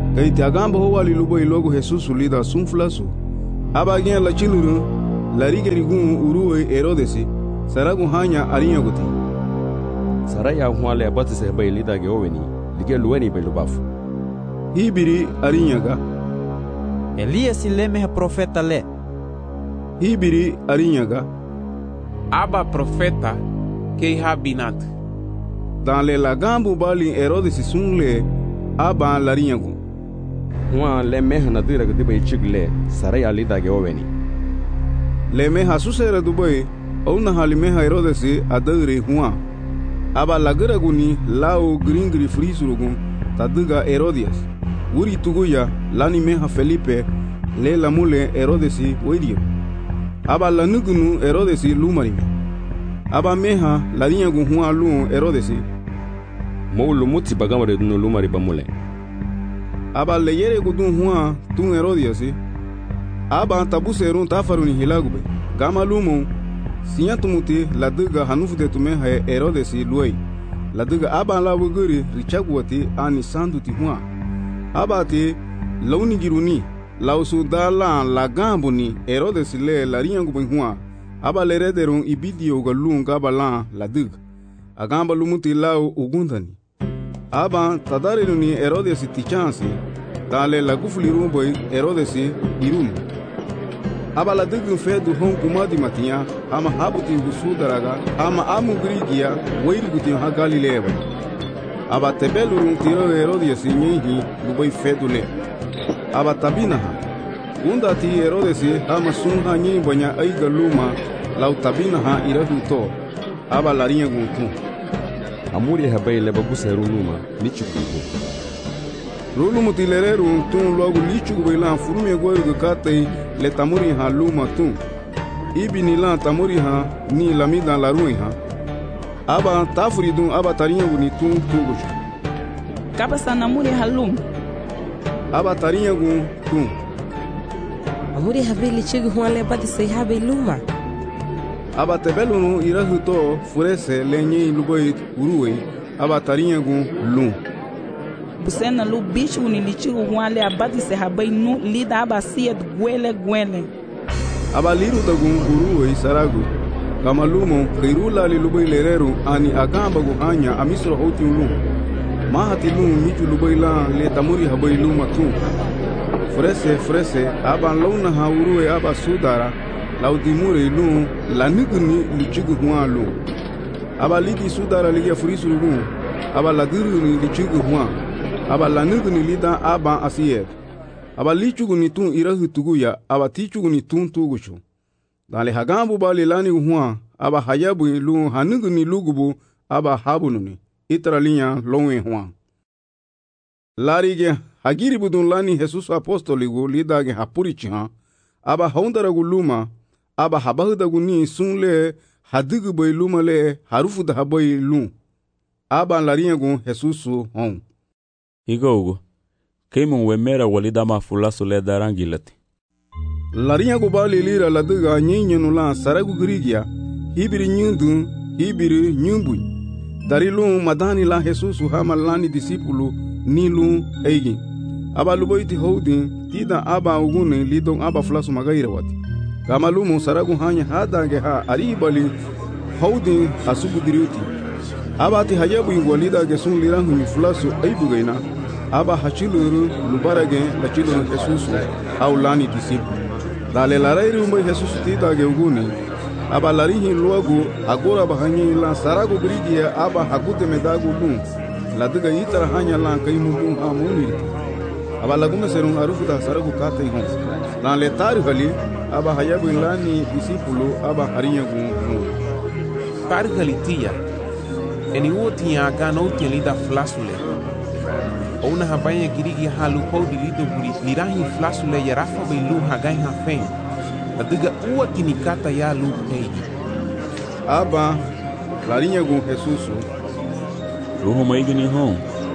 Kaiti agamba ho wali lubo ilogo Jesus lida sunflasu. Aba gen la chiluru la rigeri gun uruwe Herodesi saragu hanya arinya guti. Saraya huale abati se bay lida ge oweni lige luweni bay lubafu. Hibiri arinya ga. Elias leme profeta le. Hibiri arinya ga. Aba profeta ke habinat. Dans le lagambu bali Herodesi sunle aba larinya gu. Huwa le meha nadira ge bay chigle saraya lida ge oweni. Le meha susera dubai ona halimeha Herodesi adagre huwa. Aba lagara guni lao gringri frisurugun tadiga Herodias. Uri tuguya lani meha Felipe le lamule Herodesi wedio. Aba lanugunu Herodesi lumarime. Aba meha larinya gun huwa lu Herodesi. Molu muti bagamare dunu lumari bamule. Aba leyere gudun huwa tun Herodiasi. Aba tabuserun tafaruni hilagube. Gama lumo sinya tumuti ladiga hanufde tume ha Herodesi luai. Ladiga aba la wuguri richagwati ani sanduti huwa. Aba te launi giruni lausu dala la gambuni Herodesi le larinya gubin huwa. Aba le rederun ibidio galun gabala ladiga. Agamba lumuti lau ugundani. Aba tadarinu ni Herodesi tichansi dale la gufliru boy Herodesi irum. Aba la digun fedu hon kumadi matia ama habuti gusu daraga ama amu grigia weiri gutin ha Galilea. Aba tebelurun tiro Herodesi nyihi luboy fedu le. Aba tabina ha unda ti Herodesi ama sunha nyi banya ai galuma lau tabina ha irahu to. Aba larinha guntu amuri habay le babuseru luma lichukugo Rulu mutilereru tun logo lichugo ilan furume goiru katei le tamuri ha luma tun ibini lan tamuri ha ni lamida la ruin ha aba tafridun aba tarinha guni tun tugush kaba sanamuri halum aba tarinha gun tun amuri habili chigu huale badi sei habe luma aba tebelunu irahuto furese lenye luboi uruwe aba tarinha gun lum busena lu bicho ni lichigo huale abadi se habai nu lida aba siet gwele gwele aba liru tagun uruwe saragu kama lumo kairula li luboi lereru ani agamba gu hanya amisro hoti lum mahati lum mitu luboi la le tamuri habai luma tu furese furese aba launa ha uruwe aba sudara laudimure lu laniguni lichigu huwa lu aba lidi sudara liya furisurugu aba ladiruni lichigu huwa aba laniguni lida aba asiyer aba lichugu ni tun irahu tuguya aba tichugu ni tun tugushu dale hagambu bali lani huwa aba hayabu lu haniguni lugubu aba habununi itralinya lonwe huwa larige hagiri budun lani Jesus apostoligu lidage hapurichiha aba haundaragu luma aba habahuda guni sunle hadigu boy lumale harufu da haboy lum aba larinha gun Jesusu hon Igogo keimun wemera walida ma fulasu le darangilati larinha go bali lira ladiga nyinyenu la saragu grigia hibiri nyundu hibiri nyumbu darilu madani la Jesusu hama lani disipulu nilu eigi aba luboiti houdin tida aba ugune lidon aba fulasu magaira wati kama lumo saragu hanya hadange ha aribali houdin asubu diriuti abati hayabu ingwalida gesun lirangu ni fulasu aibugaina aba hachiluru lubarage lachiluru Jesusu au lani disipu dale larairu mbai Jesusu tida ge uguni aba larihi luagu agora bahanyi la saragu grigia aba hakute medagu lum ladiga itara hanya la kaimu lum ha muniri aba lagume serun arufu da saragu kata ihon lan le tarihali aba hayabu lani disipulu aba harinya gun tarihali tia eni woti ya gano tili da flasule ona habanya girigi halu ko dilido buri lirahi flasule ya rafa be lu hagai ha fen adiga uwa kinikata ya lu peji aba larinya gun Jesusu ruho maigini hon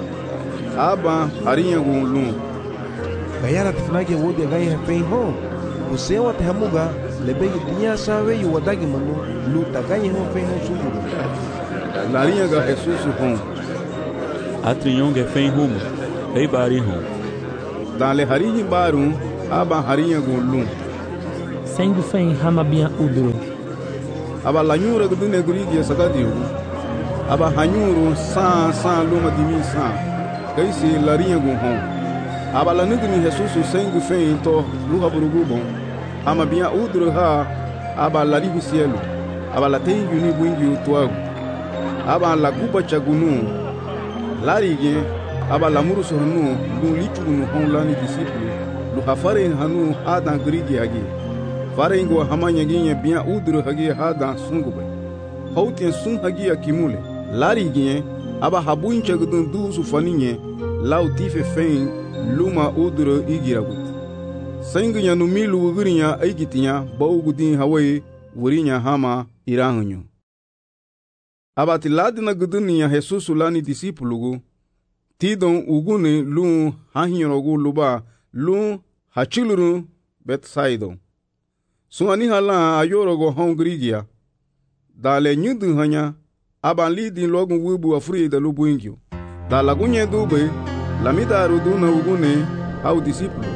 aba harinya gun lum Gayara tifnage wodi gai ha fen hon usewa te hamuga lebegi tinya sawe yu wadagi manu lu tagaye hon fen hon sumuru larinha ga Jesusu hon atrinhonge fen rumo ei bari hon Dale harinyi baru aba harinya gulun. Sengu fen hama bian udro. Aba lanyura gudune gurigi sakadiu. Aba hanyuru sa sa luma dimi sa. Kaisi larinya guhon. Aba lanugni Jesusu sengu fen to luha burugubon. Hama bian udro ha aba laribi cielo. Aba la tengu ni buingi utuagu. Aba la kupa chagunu. Larige aba la muru sohnu lu litu nu hon lani disciple. Lu hafare hanu adan grigi agi. Fare ingo hamanya ginye bian udro hagi hada sungube. Hautien sun hagi akimule. Larige aba habuin chagudun du su faninye lau tife fein luma udro igiragut. Sengunya no milu ugurinya aigitinya baugudin hawaii wurinya hama irangunyo. Abati ladina gudunia Jesus lani disipulugu tidon ugune lu hahinyorogu luba lu hachiluru Bethsaida. Suani hala ayorogo hongrigia dale nyudu hanya aban di logu wubu afri da lubu ingyo da lagunye dube lamida ruduna ugune au disipulu.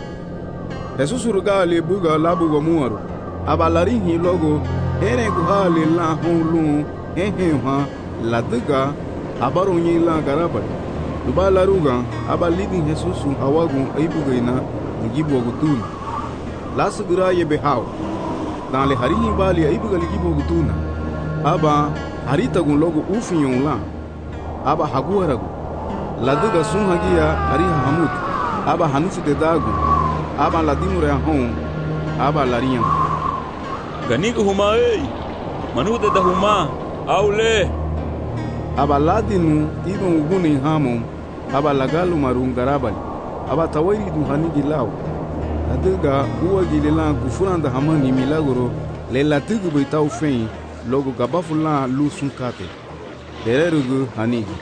Jesus rugali buga labu gomuaru abalarihi logo ere guhali la honlu hehe ha laduga abaronyi la garaba dubala ruga abalidi Jesus hawagu aibugaina ngibo gutuna lasugura yebe haw dale harihi bali aibuga ligibo gutuna aba harita gun logo ufinyon la aba haguaragu laduga sun hagia ariha hamut aba hanufu de dagu aba ladimure hon aba lariya ganigo huma ei manude da huma aule aba ladinu tidon uguni hamo aba lagalu marun garabali aba tawiri du hanigi law laduga uwa gilela gufuranda hamani milagro le latugu beitau fein logo gabafula lu sunkate dererugu hanigi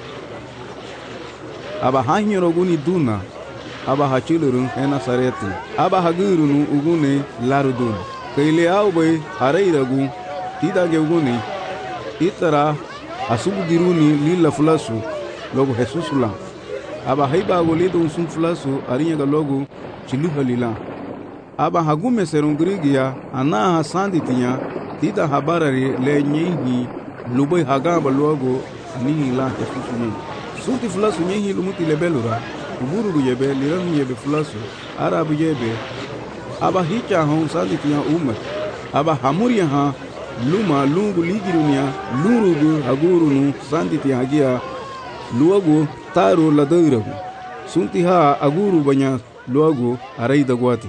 aba hanyoro guni duna aba hachilurun ena sareti aba hagurunu ugune larudun kaile aube hareiragu tidage ugune itara asubugiruni lila fulasu logo Jesus la aba haiba golido sun fulasu arinya ga logo chiluhalila aba hagume serungrigia ana hasanditinya tida habarari le nyehi lubai hagaba logo ani la Jesus ni sunti fulasu nyehi lumuti lebelura uburu yebe liran yebe fulasu arabu yebe aba hicha hon sanditinya umma aba hamuria ha luma lungu ligirunia lurugu agurunu sanditi hagia luagu taru ladairagu sunti ha aguru banya luagu araida guati.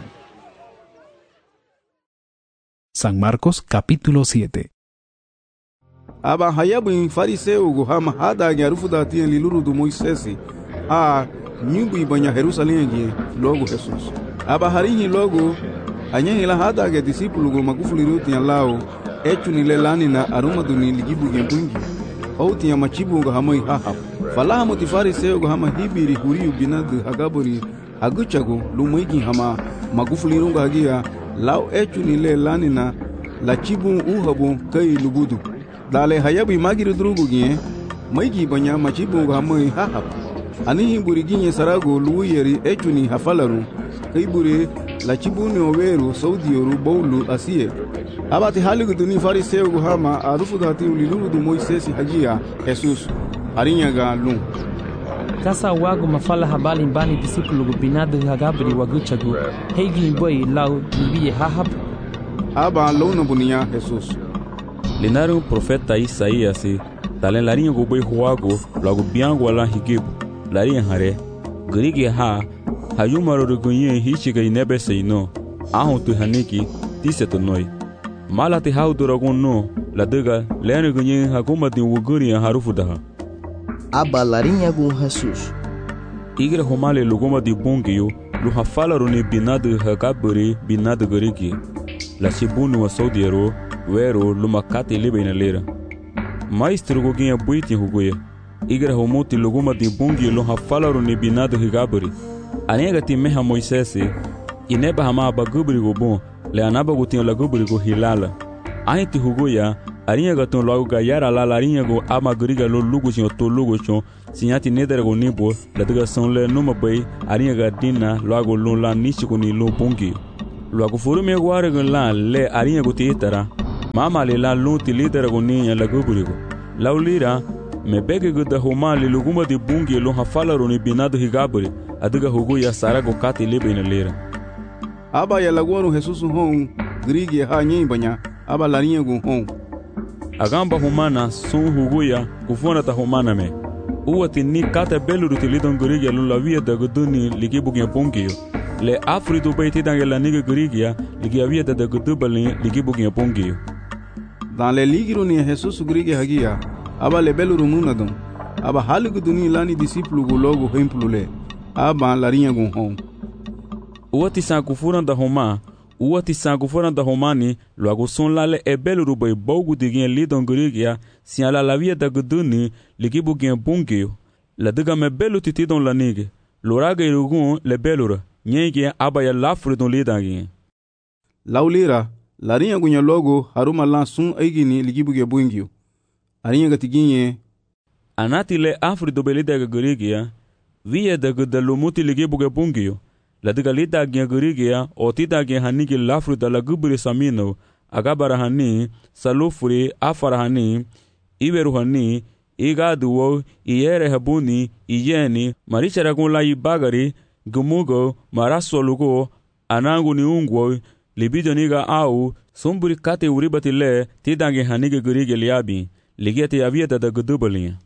San Marcos capítulo siete. Aba hayabu fariseu gu hama hada garufu dati liluru du Moisesi a nyubu banya Jerusalem gi luagu Jesus. Aba harihi luagu anyehi la hada ga disipulu gu magufuli ruti lao echu nilelani na aruma duni ligibu gembungi hauti ya machibu ga hamai haha falaha mutifari seo ga hama hibiri huriu binadu hagaburi haguchagu lumaigi hama magufuli runga hagia lao echu nilelani na la chibu uhabu kai lubudu dale hayabi magiru drugu gie maigi banya machibu ga hamai haha anihi buri ginye sarago luuyeri echu ni hafalaru kai buri la chibu ni oweru saudioru bowlu asiye abati haligu duni fariseu gu hama arufu dati uliluru du Moisesi hajia Jesus harinyaga lum kasa wagu mafala habali mbani disipulu gu binadu hagabri waguchagu heigi boy lau nibiye hahab aba lona bunia Jesus linaru profeta Isaías talen larinha gu boy huago lagu biangu ala higibu larinha hare grige ha hayumaro rugunye hichiga inebe seino ahu tu haniki tiseto noi malati hauduragun no laduga lene gunye haguma din wuguri harufu daha aba larinha gun Jesus igre homale luguma di bungiyo lu hafala runi binadu hagaburi binadu gorigi la chibunu wa saudiero wero lumakati libe na lera maestro goginha buiti huguye igre homuti luguma di bungiyo lu hafala runi binadu hagaburi anega ti meha Moisesi ineba hama bagubri gobon le anaba gutin la gubri go hilala ahiti hugoya Arinha ga ton logo ga yara la larinha go ama griga lo lugu chen to lugu chen sinyati nedere go nibo la daga son le numa bay arinha ga dinna logo lo la nichi ko ni lo pongi logo furu me gware go la le arinha go titara mama le la lo ti lidere go ni la guburigo laulira me bege go da homa le luguma de bungi lo hafala ro ni binado higaburi adiga hugo ya sara go kati lebe ina lera aba ya lagono Jesus hon grigi ha nyimbanya aba larinha go hon agamba humana son huguya kufona ta humana me uwati ni kata belu rutilidon grigi lo la via da goduni ligi bugya pongio le afrido baiti dangela niga grigia ligi avia da godubali ligi bugya pongio dans les ligiro ni Jesus grigi hagia aba le belu rumuna dum aba haligu duni lani disciplu go logo hemplule aba larinha go hon uwati sa kufuna da homa uwati sangu fora da homani logo son lale e belu rubai bogu digin lidon grigia si ala la via da guduni ligibu gen bungio la diga me belu titi don la nige loraga irugun le belura nyenge abaya lafru don lidangi laulira larinha gunya logo haruma lansun aigini ligibu ge bungio arinha gatiginye anati le afri do belida grigia via da gudalumuti ligibu ge bungio la diga lita gya gurigia o tita gya hani ki lafru da la gubri samino agabara hani salufuri afara hani iberu hani igaduwo iyere habuni iyeni marichara kun la ibagari gumugo marasolugo anangu ni ungwo libido niga au sumburi kate uribati le tita gya hani ki gurigia liabi ligete yavieta da gudubalia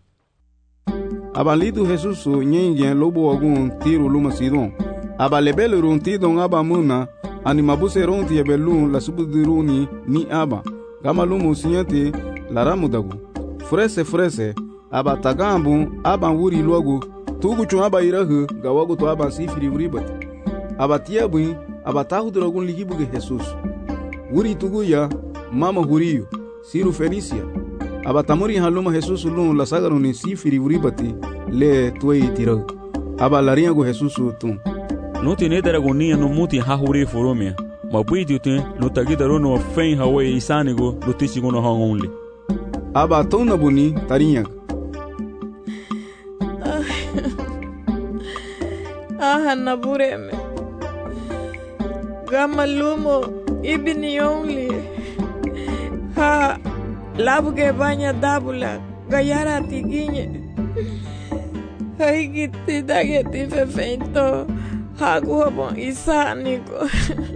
abalidu Jesus nyengen lobo agun tiru luma sidon aba lebele runti don aba muna ani mabuse ronti yebelun la subudiruni ni aba gama lumu sinyate la ramudagu frese frese aba tagambu aba wuri logo tugu chun aba irahu gawagu to aba sifiri uribat aba tiabu aba tahudrogun ligibuge Jesus wuri tugu ya mama huriyo siru Felicia aba tamuri haluma Jesus lun la sagaruni sifiri uribati le tuei tiro aba larinha go Jesus tun no tiene dragonia no muti hahuri foromia mabuidi te no tagidaro no fen hawe isanigo lo tisigo no hongonli aba tona buni tarinha ah nabureme gamalumo ibini only ha labuge banya dabula gayara tiginye haigiti dageti fefento hago bon isanigo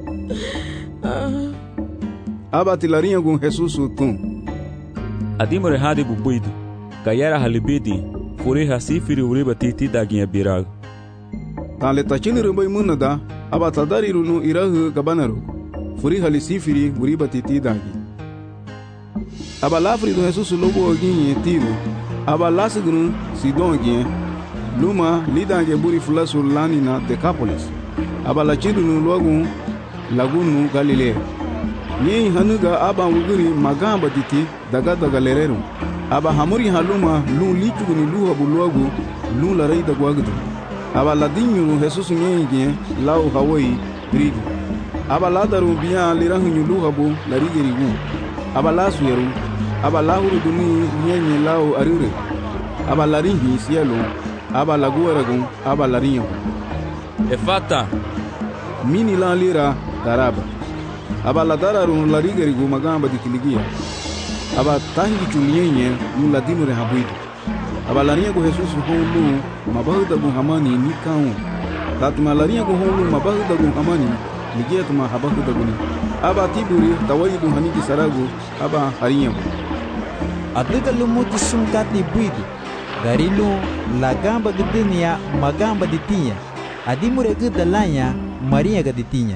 aba tilarinha com Jesus tun adimore hadi bubuido gayara halibidi fure hasifiri uriba titi daginha birag dans le tachini rumbai munada aba tadari runu irahu gabanaro furi halisifiri uriba titi dagi aba lafri do Jesus lobo oginye tiro aba lasigunu sidon gien luma lidange buri fulasu lani na Decapolis aba la chidunu logu lagunu Galilea ni hanuga aba wuguri magamba diti daga daga lerero aba hamuri haluma lu lichuguni lu habu logu lu la reida gwagdu aba la dinyu Jesus nyenge lau hawai brigi aba la daru biya lirahu lu habu la rigerigu aba la suyeru aba la huru duni nyenye lau arure aba la ringi sielo aba la guaragun aba la rinho efata mini la lira daraba aba la dararun la rigerigu magamba dikiligia aba tangi chunyenye nu la dinu re habuido aba la rinho Jesus holu mabahuda gun hamani ni kaun tatuma la rinho holu mabahuda gun hamani ligia tuma habahuda gun aba tiburi tawaidu haniki saragu aba harinho adiga lumuti sumkati buido garilu la gamba gudenia magamba ditinha adimure gudalanya maria gaditinha.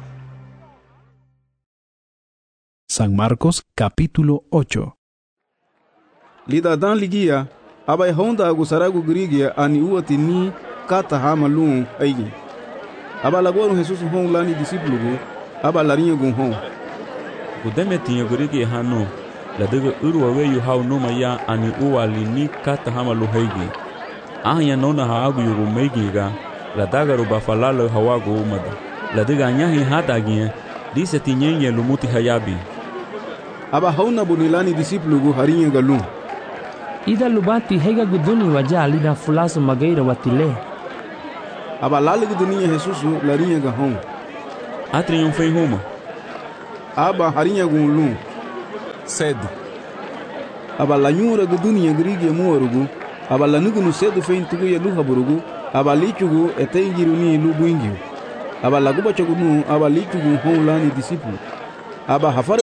San Marcos capítulo ocho. Lida dan ligia abai honda agusaragu grigia ani uati ni kata hamalun aigi aba lagoru Jesus hon lani discipulu aba larinha gun hon kudeme tinha grigia hano la daga urwa weyu hau noma ya ani uwali ni kata hamalu haigi ahya nona haagu yugo meigiga la daga ruba falalo hawago umada la daga nyahi hadagia dise tinyenye lumuti hayabi aba hauna bunilani disiplugu harinya galun. Ida lubati hega guduni waja lida fulasu magaira watile. Aba lalig dunia Jesusu larinya gahon. Atri yon fei homa. Aba harinya gunlun. Cedo. Aba la nyura gudunia grigi muorugu. Aba la nugunu cedo fei tugu ya luha burugu. Aba lichugu ete injiruni lu buingiu. Aba la guba chagunu aba lichugu hon lani disiplu. Aba hafar.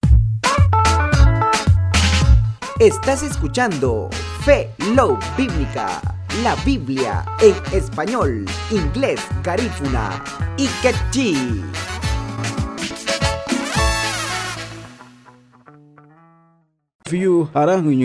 Estás escuchando Fe Low Bíblica, la Biblia en español, inglés, garífuna y quechí. Fiu harang